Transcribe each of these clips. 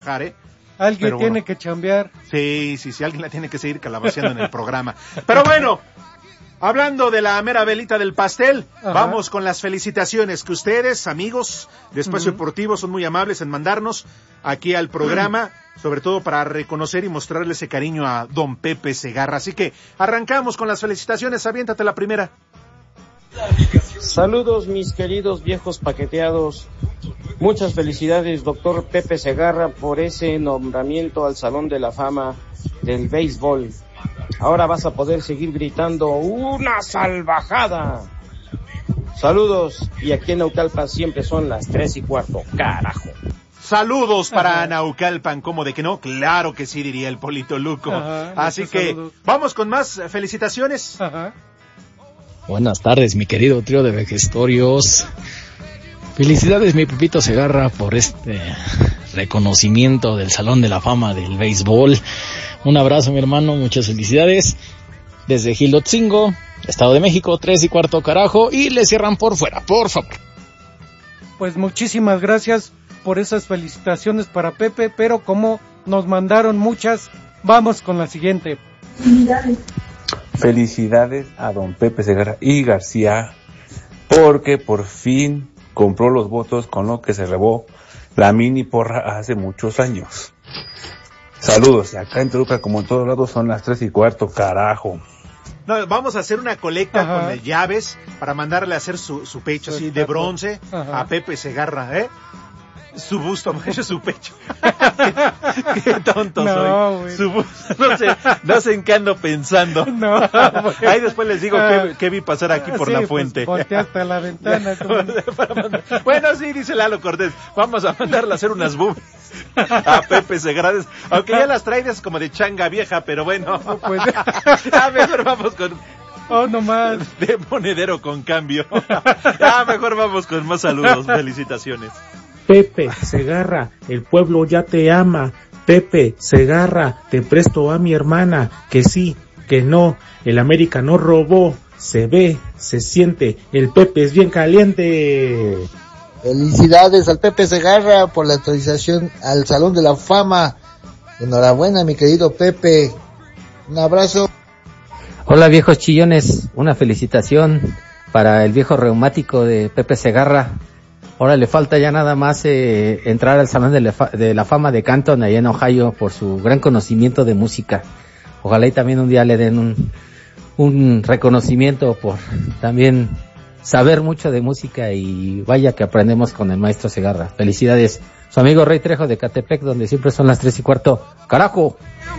Alguien tiene que chambear. Sí, alguien la tiene que seguir calabaceando en el programa. Pero bueno, hablando de la mera velita del pastel, vamos con las felicitaciones que ustedes, amigos de Espacio Deportivo, son muy amables en mandarnos aquí al programa, sobre todo para reconocer y mostrarle ese cariño a don Pepe Segarra. Así que arrancamos con las felicitaciones, aviéntate la primera. Saludos mis queridos viejos paqueteados. Muchas felicidades, doctor Pepe Segarra, por ese nombramiento al Salón de la Fama del Béisbol. Ahora vas a poder seguir gritando ¡una salvajada! Saludos, y aquí en Naucalpan siempre son las 3:15, carajo. Saludos para Naucalpan, ¿cómo de que no? Claro que sí, diría el Polito Luco. Así que saludos. Vamos con más felicitaciones. Buenas tardes, mi querido trío de vejestorios. Felicidades, mi Pepito Segarra, por este reconocimiento del Salón de la Fama del Béisbol. Un abrazo, mi hermano, muchas felicidades. Desde Gilotzingo, Estado de México, 3:15, carajo, y le cierran por fuera, por favor. Pues muchísimas gracias por esas felicitaciones para Pepe, pero como nos mandaron muchas, vamos con la siguiente. Felicidades a don Pepe Segarra y García, porque por fin compró los votos con lo que se robó la mini porra hace muchos años. Saludos, y acá en Toluca, como en todos lados, son las 3:15, carajo. No, vamos a hacer una colecta con llaves para mandarle a hacer su pecho así de bronce a Pepe Segarra, su busto, su pecho. Qué tonto soy. Su busto, no sé en qué ando pensando. Ahí después les digo qué vi pasar aquí por la fuente. Pues, volteaste a la ventana. Bueno, sí, dice Lalo Cortés, vamos a mandarle a hacer unas boobies a Pepe Segarra, aunque ya las traes como de changa vieja, pero bueno. Pues, mejor vamos con... no más. De monedero con cambio. Mejor vamos con más saludos, felicitaciones. Pepe Segarra, el pueblo ya te ama. Pepe Segarra, te presto a mi hermana. Que sí, que no, el América no robó. Se ve, se siente, el Pepe es bien caliente. Felicidades al Pepe Segarra por la autorización al Salón de la Fama. Enhorabuena, mi querido Pepe. Un abrazo. Hola, viejos chillones, una felicitación para el viejo reumático de Pepe Segarra. Ahora le falta ya nada más entrar al Salón de la Fama de Canton allá en Ohio por su gran conocimiento de música. Ojalá y también un día le den un reconocimiento por también saber mucho de música, y vaya que aprendemos con el maestro Segarra. Felicidades. Su amigo Rey Trejo de Catepec, donde siempre son las 3:15. ¡Carajo!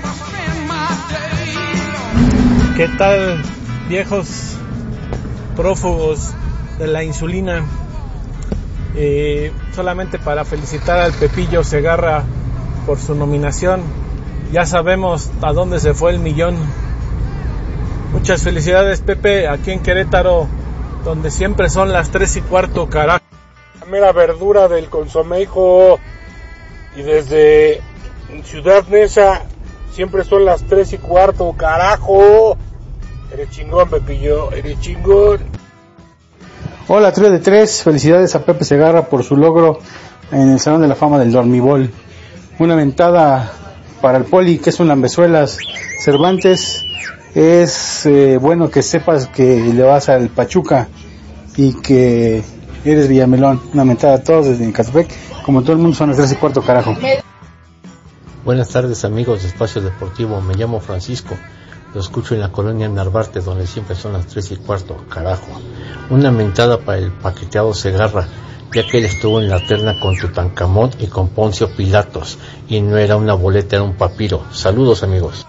¿Qué tal, viejos prófugos de la insulina? Solamente para felicitar al Pepillo Segarra por su nominación. Ya sabemos a dónde se fue el millón. Muchas felicidades, Pepe, aquí en Querétaro, donde siempre son las 3:15, carajo. La mera verdura del consomé, hijo. Y desde Ciudad Neza siempre son las 3:15, carajo. Eres chingón, Pepillo, eres chingón. Hola, 3 de 3, felicidades a Pepe Segarra por su logro en el Salón de la Fama del Dormibol. Una mentada para el Poli, que es un lambezuelas. Cervantes, es bueno que sepas que le vas al Pachuca y que eres Villamelón. Una mentada a todos desde Catepec, como todo el mundo son las 3:15, carajo. Buenas tardes, amigos de Espacio Deportivo, me llamo Francisco. Lo escucho en la colonia Narvarte, donde siempre son las 3:15, carajo. Una mentada para el paqueteado Segarra, ya que él estuvo en la terna con Tutankamón y con Poncio Pilatos, y no era una boleta, era un papiro. Saludos, amigos.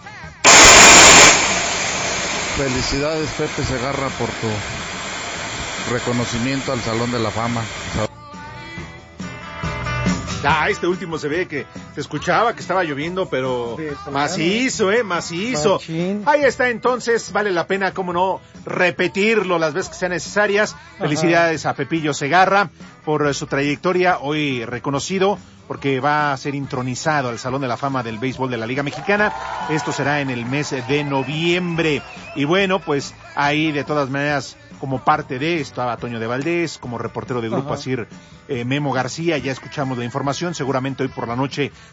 Felicidades, Pepe Segarra, por tu reconocimiento al Salón de la Fama. Este último se ve que se escuchaba que estaba lloviendo, pero macizo, macizo. Machín. Ahí está, entonces, vale la pena, cómo no, repetirlo las veces que sean necesarias. Felicidades a Pepillo Segarra por su trayectoria, hoy reconocido, porque va a ser intronizado al Salón de la Fama del Béisbol de la Liga Mexicana. Esto será en el mes de noviembre. Y bueno, pues ahí de todas maneras como parte de, estaba Toño de Valdés, como reportero de Grupo Asir, Memo García, ya escuchamos la información, seguramente hoy por la noche